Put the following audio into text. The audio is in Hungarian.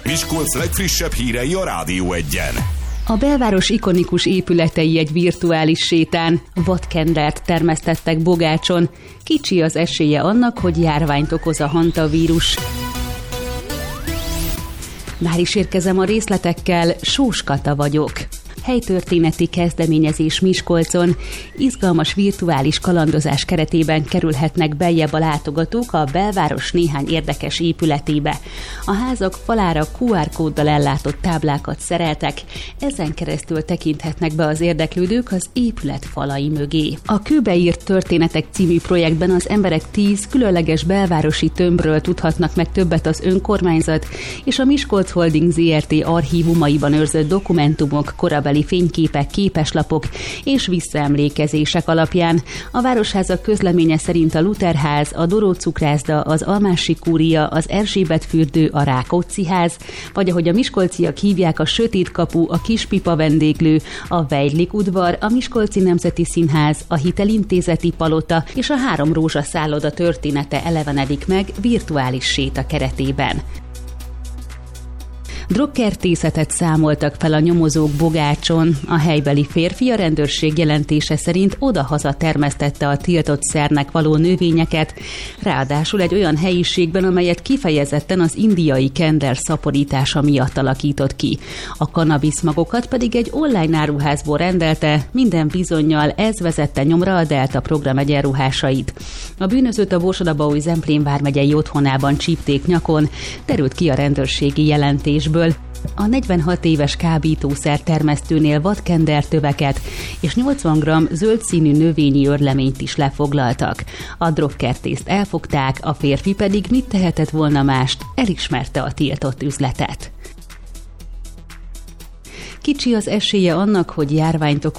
Miskolc legfrissebb hírei a Rádió Egyen. A belváros ikonikus épületei egy virtuális sétán vadkendert termesztettek Bogácson. Kicsi az esélye annak, hogy járványt okoz a hantavírus. Már is érkezem a részletekkel, Sós Kata vagyok. Helytörténeti kezdeményezés Miskolcon. Izgalmas virtuális kalandozás keretében kerülhetnek beljebb a látogatók a belváros néhány érdekes épületébe. A házak falára QR kóddal ellátott táblákat szereltek, ezen keresztül tekinthetnek be az érdeklődők az épület falai mögé. A Kőbeírt történetek című projektben az emberek 10 különleges belvárosi tömbről tudhatnak meg többet az önkormányzat és a Miskolc Holding Zrt. Archívumaiban őrzött dokumentumok, korabeli fényképek, képeslapok és visszaemlékezések alapján. A Városházak közleménye szerint a Luther-ház, a Doró cukrászda, az Almási kúria, az Erzsébet-fürdő, a Rákóczi-ház, vagy ahogy a miskolciak hívják, a Sötét kapu, a Kispipa vendéglő, a Weidlich udvar, a Miskolci Nemzeti Színház, a Hitelintézeti palota és a 3 rózsaszálloda története elevenedik meg virtuális séta keretében. Drogkertészetet számoltak fel a nyomozók Bogácson. A helybeli férfi a rendőrség jelentése szerint odahaza termesztette a tiltott szernek való növényeket, ráadásul egy olyan helyiségben, amelyet kifejezetten az indiai kender szaporítása miatt alakított ki. A kannabiszmagokat pedig egy online áruházból rendelte, minden bizonnyal ez vezette nyomra a Delta program egyenruhásait. A bűnözőt a Borsod-Abaúj-Zemplén vármegyei otthonában csípték nyakon, derült ki a rendőrségi jelentésből. A 46 éves kábítószer termesztőnél vadkendertöveket és 80 g zöld színű növényi örleményt is lefoglaltak. A drogkertészt elfogták, a férfi pedig mit tehetett volna mást, elismerte a tiltott üzletet. Kicsi az esélye annak, hogy járványt okoz